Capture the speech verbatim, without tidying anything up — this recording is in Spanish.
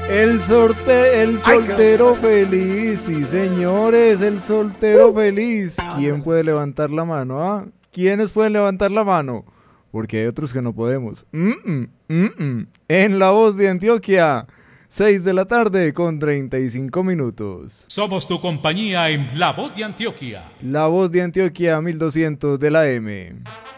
El sorte, el soltero feliz, sí señores, el soltero feliz. ¿Quién puede levantar la mano? ¿Ah? ¿Quiénes pueden levantar la mano? Porque hay otros que no podemos. Mm -mm, mm -mm. En La Voz de Antioquia, seis de la tarde con treinta y cinco minutos. Somos tu compañía en La Voz de Antioquia. La Voz de Antioquia, mil doscientos de la M.